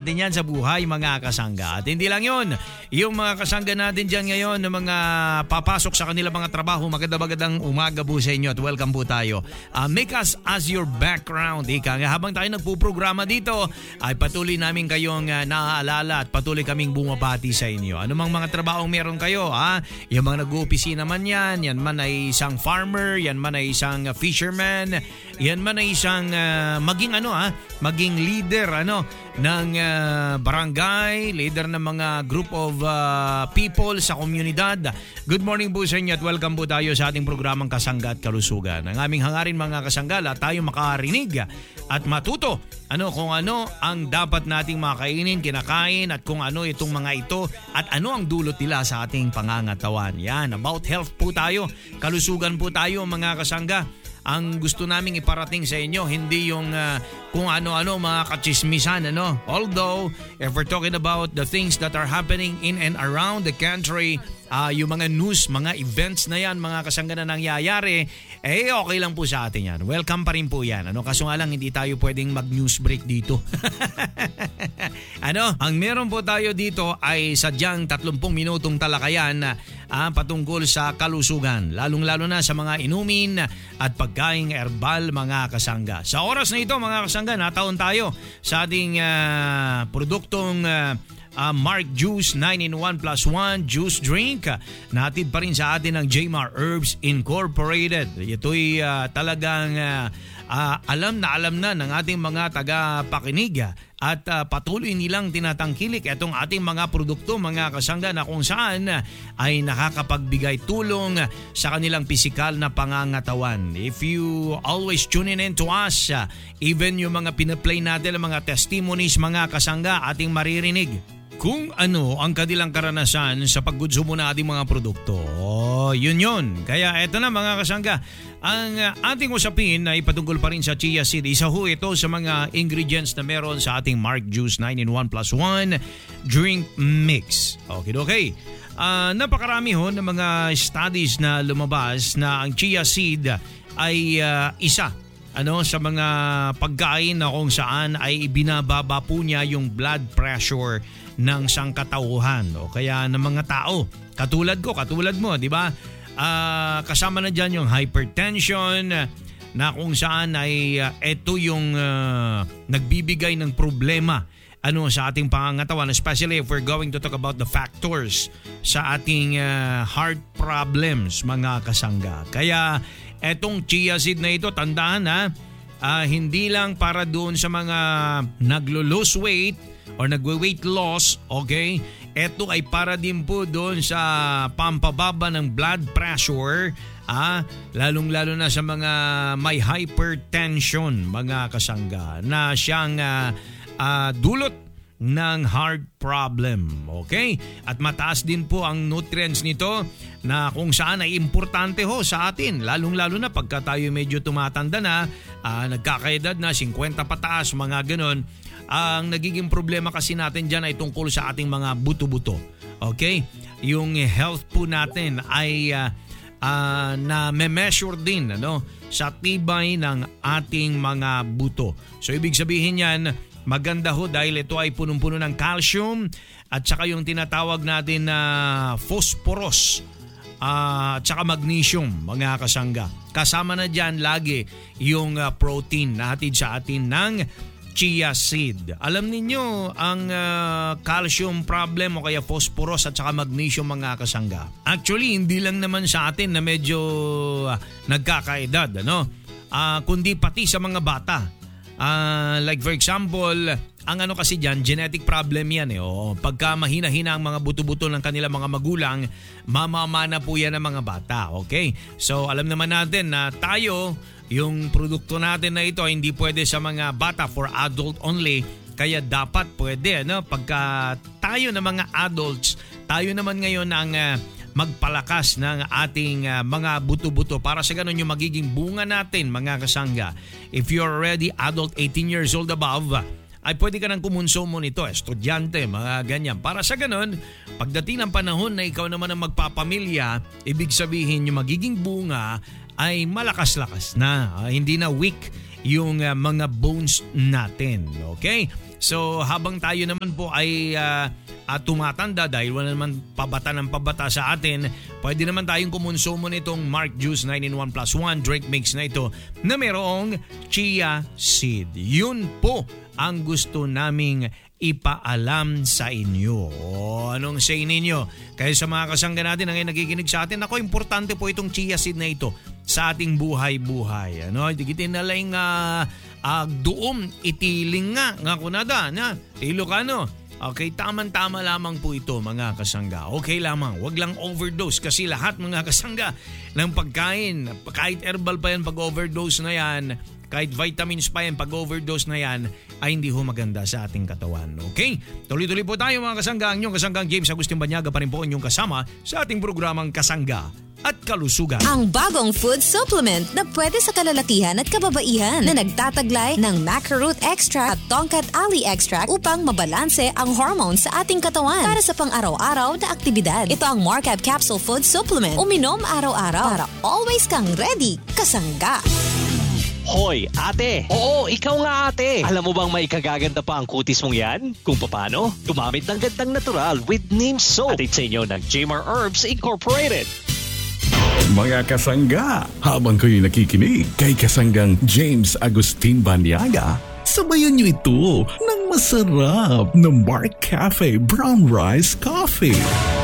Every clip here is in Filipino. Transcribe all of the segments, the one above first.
natin yan sa buhay mga kasangga. At hindi lang yun, yung mga kasangga natin dyan ngayon na mga papasok sa kanila mga trabaho, magandang umaga po sa inyo at welcome po tayo. Make us as your background. Habang tayo nagpuprograma dito, ay patuloy namin kayong naaalala at patuloy kaming bumabati sa inyo. Ano mang mga trabaho meron kayo, yung mga nag-uopisina man yan man ay isang farmer, yan man ay isang fisherman, yan man ay isang maging leader ng barangay, leader ng mga group of people sa komunidad. Good morning po sa inyo at welcome po tayo sa ating programang Kasangga at Kalusugan. Ang aming hangarin mga kasanggala, tayo makarinig at matuto kung ano ang dapat nating makainin, kinakain at kung ano itong mga ito at ano ang dulot nila sa ating pangangatawan. Yan, about health po tayo, kalusugan po tayo mga kasangga. Ang gusto naming iparating sa inyo, hindi yung kung ano-ano mga kachismisan. Although, if we're talking about the things that are happening in and around the country, yung mga news, mga events na yan, mga kasangga na nangyayari, okay lang po sa atin yan. Welcome pa rin po yan. Kaso nga lang, hindi tayo pwedeng mag-news break dito. Ang meron po tayo dito ay sadyang 30 minutong talakayan patungkol sa kalusugan. Lalong-lalo na sa mga inumin at pagkaing herbal mga kasangga. Sa oras na ito mga kasangga, nataon tayo sa ating produktong Mark Juice 9-in-1 plus 1 juice drink. Nahatid pa rin sa atin ng Jmar Herbs Incorporated. Ito'y talagang alam na ng ating mga taga-pakinig at patuloy nilang tinatangkilik itong ating mga produkto mga kasangga na kung saan ay nakakapagbigay tulong sa kanilang pisikal na pangangatawan. If you always tune in to us, even yung mga pinaplay natin, mga testimonies mga kasangga, ating maririnig kung ano ang kanilang karanasan sa pagkonsumo ng ating mga produkto. Yun. Kaya eto na mga kasangga, ang ating usapin ay patungkol pa rin sa chia seed. Isa ho ito sa mga ingredients na meron sa ating Mark Juice 9-in-1 plus 1 drink mix. Okay. Napakarami ho ng mga studies na lumabas na ang chia seed ay isa sa mga pagkain na kung saan ay ibinababa po niya yung blood pressure ng sangkatauhan o kaya ng mga tao. Katulad mo, di ba? Kasama na dyan yung hypertension na kung saan ay ito yung nagbibigay ng problema sa ating pangangatawan, especially if we're going to talk about the factors sa ating heart problems mga kasangga. Kaya etong chia seed na ito, tandaan hindi lang para doon sa mga naglo-lose weight or nagwe-weight loss, okay? Ito ay para din po doon sa pampababa ng blood pressure, lalong-lalo na sa mga may hypertension, mga kasangga, na siyang dulot ng heart problem, okay? At mataas din po ang nutrients nito na kung saan ay importante ho sa atin, lalong-lalo na pagka tayo medyo tumatanda na, nagkakaedad na, 50 pataas, mga ganon. Ang nagiging problema kasi natin dyan ay tungkol sa ating mga buto-buto. Okay? Yung health po natin ay na-measure din sa tibay ng ating mga buto. So ibig sabihin yan, maganda ho dahil ito ay punong-puno ng calcium at saka yung tinatawag natin na phosphorus at saka magnesium mga kasangga. Kasama na dyan lagi yung protein na hatid sa atin ng chia seed. Alam ninyo ang calcium problem o kaya phosphorus at saka magnesium mga kasangga. Actually, hindi lang naman sa atin na medyo nagkakaedad, kundi pati sa mga bata. Like for example, ang kasi dyan, genetic problem yan. Pagka mahina-hina ang mga buto-buto ng kanilang mga magulang, mamamana po yan ng mga bata. Okay? So alam naman natin na tayo, yung produkto natin na ito hindi pwede sa mga bata, for adult only. Kaya dapat pwede, pagka tayo na mga adults, tayo naman ngayon ang magpalakas ng ating mga buto-buto para sa ganun yung magiging bunga natin mga kasangga. If you're already adult 18 years old above, ay pwede ka nang kumonsumo nito, estudyante, mga ganyan. Para sa ganun, pagdating ng panahon na ikaw naman ang magpapamilya, ibig sabihin yung magiging bunga ay malakas-lakas na, hindi na weak yung mga bones natin. Okay? So habang tayo naman po ay tumatanda dahil wala naman pabata ng pabata sa atin, pwede naman tayong kumonsumo nitong Mark Juice 9-in-1 plus 1 drink mix na ito na mayroong chia seed. Yun po ang gusto naming ipaalam sa inyo. Anong say ninyo? Kaya sa mga kasangga natin na ngayon nakikinig sa atin, ako, importante po itong chia seed na ito sa ating buhay-buhay. Ano? Digitin na lang doon, itiling nga kunada, na Ilocano. Okay, tama-tama lamang po ito mga kasangga. Okay lamang, wag lang overdose kasi lahat mga kasangga ng pagkain, kahit herbal pa yan, pag overdose na yan, kahit vitamins pa yan, pag overdose na yan, ay hindi ho maganda sa ating katawan. Okay? Tuloy-tuloy po tayo mga kasangga. Ang inyong kasanggang James Agustin Banyaga pa rin po inyong kasama sa ating programang Kasangga at Kalusugan. Ang bagong food supplement na pwede sa kalalatihan at kababaihan na nagtataglay ng Macaroot Extract at Tongkat Ali Extract upang mabalanse ang hormones sa ating katawan para sa pang-araw-araw na aktibidad. Ito ang Markup Capsule Food Supplement. Uminom araw-araw para always kang ready kasangga. Hoy, ate! Oo, ikaw nga ate! Alam mo bang may kagaganda pa ang kutis mong yan? Kung paano? Gumamit ng gandang natural with neem soap. At sa inyo ng Jmar Herbs Incorporated. Mga kasangga, habang kayo nakikinig kay kasanggang James Agustin Banyaga, sabayan niyo ito ng masarap na Mark Cafe Brown Rice Coffee.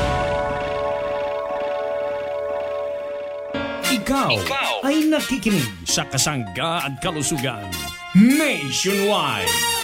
Ikaw ay nakikinig sa Kasangga at Kalusugan Nationwide.